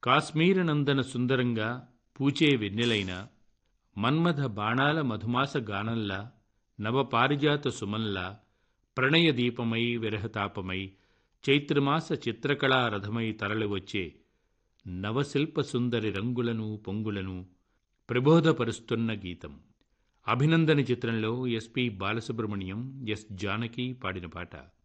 కాశ్మీర నందన సుందరంగా పూచే వెన్నెలైన మన్మథ బాణాల మధుమాస గానంలా నవపారిజాత సుమల్లా ప్రణయ దీపమై విరహతాపమై చైత్రమాస చిత్రకళా రథమై తరలివచ్చే నవశిల్ప సుందరి రంగులను పొంగులను ప్రబోధపరుస్తున్న గీతం. అభినందన చిత్రంలో ఎస్పి బాలసుబ్రహ్మణ్యం, ఎస్ జానకి పాడిన పాట.